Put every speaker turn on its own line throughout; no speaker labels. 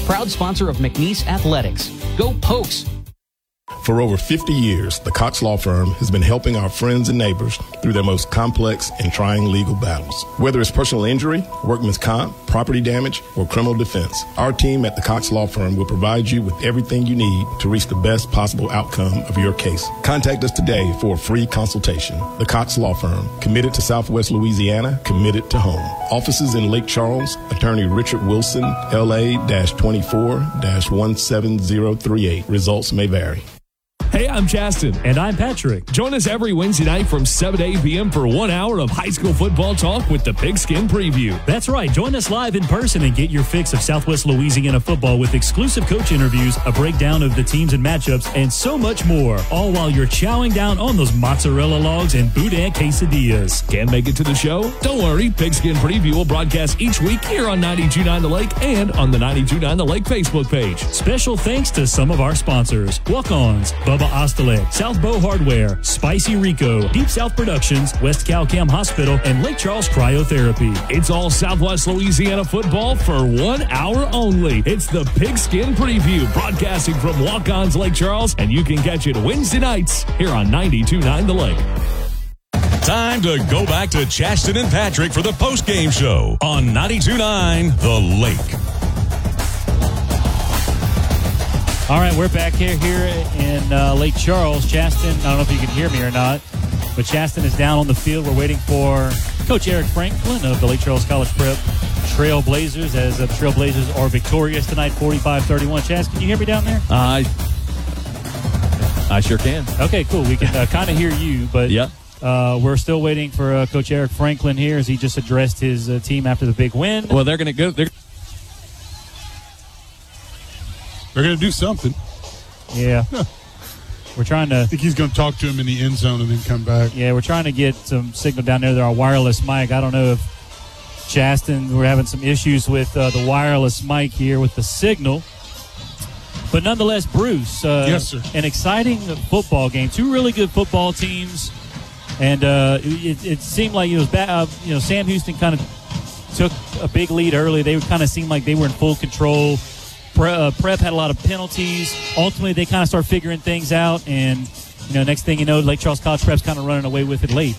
proud sponsor of McNeese Athletics. Go Pokes!
For over 50 years, the Cox Law Firm has been helping our friends and neighbors through their most complex and trying legal battles. Whether it's personal injury, workman's comp, property damage, or criminal defense, our team at the Cox Law Firm will provide you with everything you need to reach the best possible outcome of your case. Contact us today for a free consultation. The Cox Law Firm, committed to Southwest Louisiana, committed to home. Offices in Lake Charles, Attorney Richard Wilson, LA-24-17038. Results may vary.
Hey, I'm Justin.
And I'm Patrick.
Join us every Wednesday night from 7 to 8 p.m. for 1 hour of high school football talk with the Pigskin Preview.
That's right. Join us live in person and get your fix of Southwest Louisiana football with exclusive coach interviews, a breakdown of the teams and matchups, and so much more. All while you're chowing down on those mozzarella logs and boudin quesadillas.
Can't make it to the show? Don't worry. Pigskin Preview will broadcast each week here on 92.9 The Lake and on the 92.9 The Lake Facebook page.
Special thanks to some of our sponsors. Walk-Ons, Bubba Ostelet, South Bow Hardware, Spicy Rico, Deep South Productions, West Cal-Cam Hospital, and Lake Charles Cryotherapy.
It's all Southwest Louisiana football for 1 hour only. It's the Pigskin Preview, broadcasting from Walk-Ons Lake Charles, and you can catch it Wednesday nights here on 92.9 The Lake.
Time to go back to Chaston and Patrick for the post-game show on 92.9 The Lake.
All right, we're back here in Lake Charles. Chaston, I don't know if you can hear me or not, but Chaston is down on the field. We're waiting for Coach Eric Franklin of the Lake Charles College Prep Trailblazers, as the Trailblazers are victorious tonight, 45-31. Chas, can you hear me down there?
I sure can.
Okay, cool. We can kind of hear you, but
yep.
We're still waiting for Coach Eric Franklin here as he just addressed his team after the big win.
Well, they're going to go.
They're going to do something.
Yeah. We're trying to...
I think he's going to talk to him in the end zone and then come back.
Yeah, we're trying to get some signal down there. They're our wireless mic. I don't know if Chaston, we're having some issues with the wireless mic here with the signal. But nonetheless, Bruce,
yes, sir.
An exciting football game. Two really good football teams. And it seemed like Sam Houston kind of took a big lead early. They kind of seemed like they were in full control. Prep had a lot of penalties. Ultimately, they kind of start figuring things out, and next thing you know, Lake Charles College Prep's kind of running away with it late.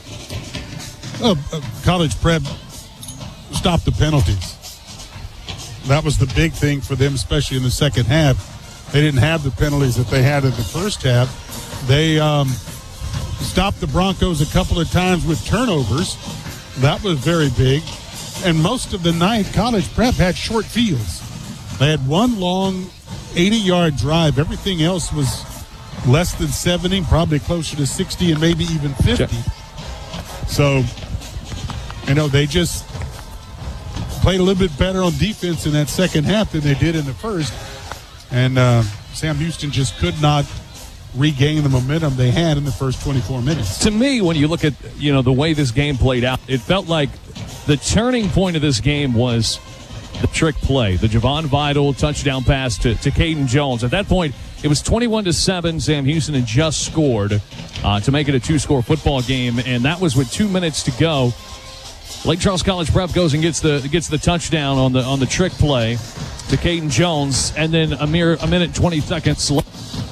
College Prep stopped the penalties. That was the big thing for them, especially in the second half. They didn't have the penalties that they had in the first half. They stopped the Broncos a couple of times with turnovers. That was very big. And most of the night, College Prep had short fields. They had one long 80-yard drive. Everything else was less than 70, probably closer to 60 and maybe even 50. Sure. So, they just played a little bit better on defense in that second half than they did in the first. And Sam Houston just could not regain the momentum they had in the first 24 minutes.
To me, when you look at, the way this game played out, it felt like the turning point of this game was the trick play, the Javon Vital touchdown pass to Caden Jones. At that point, it was 21-7. Sam Houston had just scored to make it a two-score football game, and that was with 2 minutes to go. Lake Charles College Prep goes and gets the touchdown on the trick play to Caden Jones, and then a minute 20 seconds left.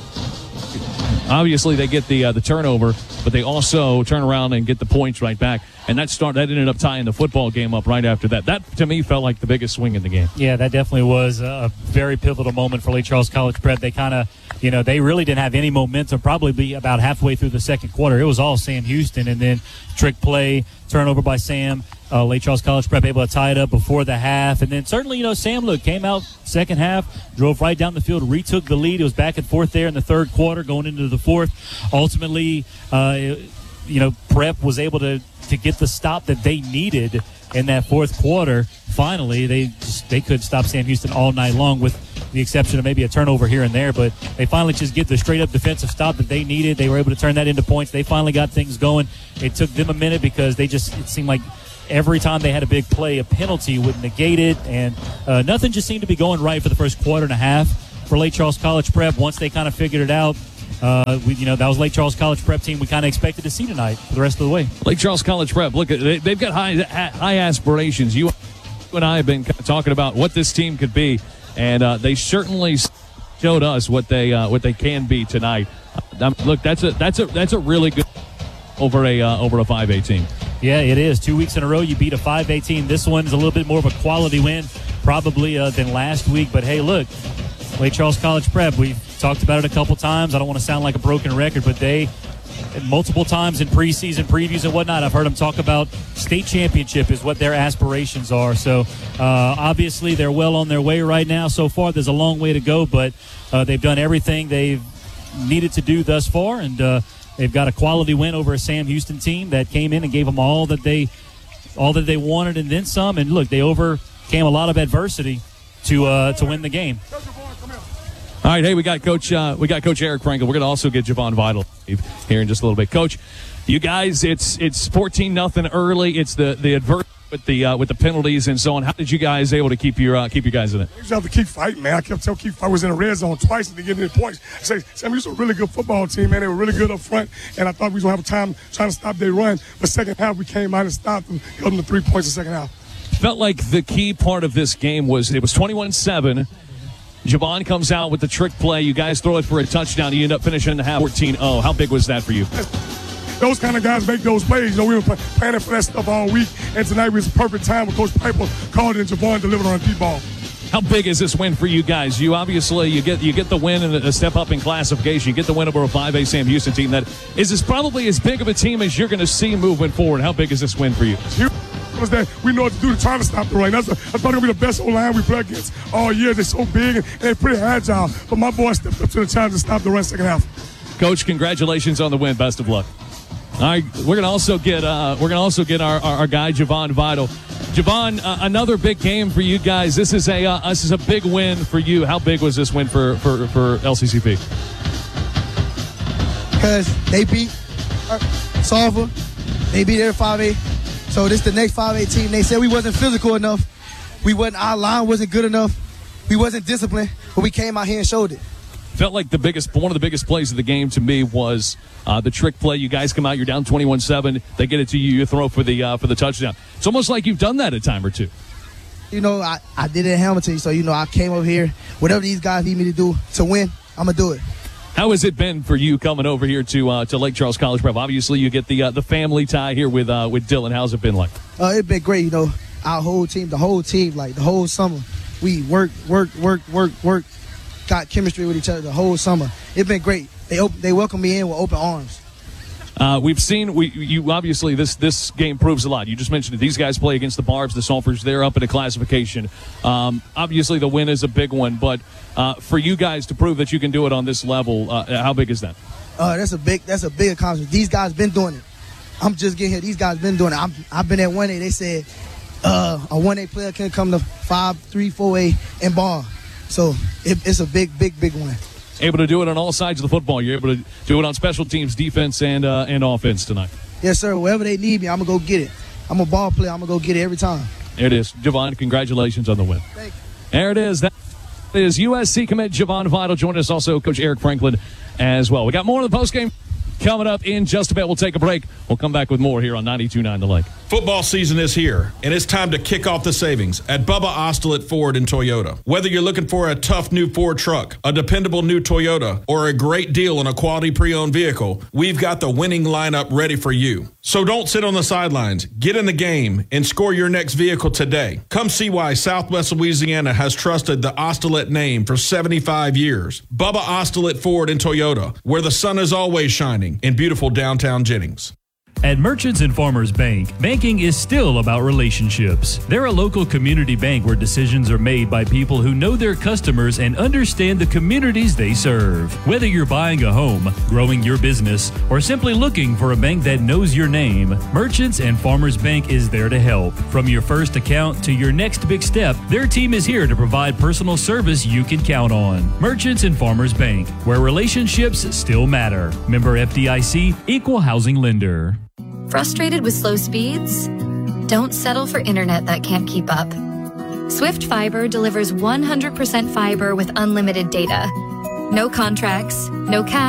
Obviously, they get the turnover, but they also turn around and get the points right back. And that ended up tying the football game up right after that. That, to me, felt like the biggest swing in the game.
Yeah, that definitely was a very pivotal moment for Lake Charles College Prep. They kind of, they really didn't have any momentum, probably about halfway through the second quarter. It was all Sam Houston, and then trick play, turnover by Sam. Lake Charles College Prep able to tie it up before the half. And then certainly, Sam came out second half, drove right down the field, retook the lead. It was back and forth there in the third quarter going into the fourth. Ultimately, Prep was able to get the stop that they needed in that fourth quarter. Finally, they couldn't stop Sam Houston all night long, with the exception of maybe a turnover here and there. But they finally just get the straight-up defensive stop that they needed. They were able to turn that into points. They finally got things going. It took them a minute because it seemed like every time they had a big play, a penalty would negate it, and nothing just seemed to be going right for the first quarter and a half for Lake Charles College Prep. Once they kind of figured it out, that was Lake Charles College Prep team we kind of expected to see tonight for the rest of the way.
Lake Charles College Prep, look, they've got high aspirations. You and I have been talking about what this team could be. and they certainly showed us what they can be tonight. Look, that's a really good over a 5A team.
Yeah, it is. 2 weeks in a row, you beat a 5A team. This one's a little bit more of a quality win, probably than last week. But hey, look, Lake Charles College Prep. We've talked about it a couple times. I don't want to sound like a broken record, but they multiple times in preseason previews and whatnot, I've heard them talk about state championship is what their aspirations are. So obviously they're well on their way right now. So far, there's a long way to go, but they've done everything they've needed to do thus far, and they've got a quality win over a Sam Houston team that came in and gave them all that they wanted and then some. And look, they overcame a lot of adversity to win the game.
All right, hey, we got Coach Eric Franklin. We're going to also get Javon Vital here in just a little bit. Coach, you guys, it's 14-0 early. It's the adversity with the penalties and so on. How did you guys able to keep your guys in it?
We just have to keep fighting, man. I kept telling keep fighting. I was in the red zone twice and they get any points. I say, Sam, was a really good football team, man. They were really good up front, and I thought we was going to have a time trying to stop their run. But second half, we came out and stopped them, held them to 3 points in the second half.
Felt like the key part of this game was it was 21-7. Javon comes out with the trick play. You guys throw it for a touchdown. You end up finishing the half 14-0. How big was that for you?
Those kind of guys make those plays. You know, we were planning for that stuff all week, and tonight was the perfect time when Coach Piper called it and Javon delivered on a deep ball.
How big is this win for you guys? You obviously you get the win and a step up in classification. You get the win over a 5A Sam Houston team that is probably as big of a team as you're going to see moving forward. How big is this win for you?
That we know what to do to try to stop the run. That's probably going to be the best O-line we play against all year. They're so big and they're pretty agile. But my boys stepped up to the challenge to stop the run second half.
Coach, congratulations on the win. Best of luck. All right, we're gonna also get our guy Javon Vital. Javon, another big game for you guys. This is a big win for you. How big was this win for LCCP?
Because they beat Sulphur, they beat their 5A. So this is the next 5A team. They said we wasn't physical enough. Our line wasn't good enough. We wasn't disciplined, but we came out here and showed it.
Felt like one of the biggest plays of the game to me was the trick play. You guys come out, you're down 21-7. They get it to you, you throw for the touchdown. It's almost like you've done that a time or two.
You know, I did it in Hamilton, so I came over here. Whatever these guys need me to do to win, I'm gonna do it.
How has it been for you coming over here to Lake Charles College Prep? Obviously, you get the family tie here with Dylan. How's it been like?
It's been great. You know, our whole team, like the whole summer, we worked, got chemistry with each other the whole summer. It's been great. They welcomed me in with open arms.
We've seen you obviously this game proves a lot. You just mentioned it. These guys play against the Barbs, the Sulphurs. They're up in a classification. Obviously, the win is a big one, but for you guys to prove that you can do it on this level, how big is that? That's a big accomplishment. These guys been doing it. I'm just getting here. These guys been doing it. I've been at 1A. They said a 1A player can come to 5-3, 4A and ball. So it's a big one. Able to do it on all sides of the football. You're able to do it on special teams, defense, and offense tonight. Yes, sir. Wherever they need me, I'm going to go get it. I'm a ball player. I'm going to go get it every time. There it is. Javon, congratulations on the win. Thank you. There it is. That is USC commit Javon Vital. Join us also, Coach Eric Franklin, as well. We got more of the postgame coming up in just a bit. We'll take a break. We'll come back with more here on 92.9 The Lake.
Football season is here, and it's time to kick off the savings at Bubba Ostelet Ford and Toyota. Whether you're looking for a tough new Ford truck, a dependable new Toyota, or a great deal on a quality pre-owned vehicle, we've got the winning lineup ready for you. So don't sit on the sidelines. Get in the game and score your next vehicle today. Come see why Southwest Louisiana has trusted the Ostelet name for 75 years. Bubba Ostelet Ford and Toyota, where the sun is always shining in beautiful downtown Jennings.
At Merchants and Farmers Bank, banking is still about relationships. They're a local community bank where decisions are made by people who know their customers and understand the communities they serve. Whether you're buying a home, growing your business, or simply looking for a bank that knows your name, Merchants and Farmers Bank is there to help. From your first account to your next big step, their team is here to provide personal service you can count on. Merchants and Farmers Bank, where relationships still matter. Member FDIC, Equal Housing Lender.
Frustrated with slow speeds? Don't settle for internet that can't keep up. Swift Fiber delivers 100% fiber with unlimited data. No contracts, no cap.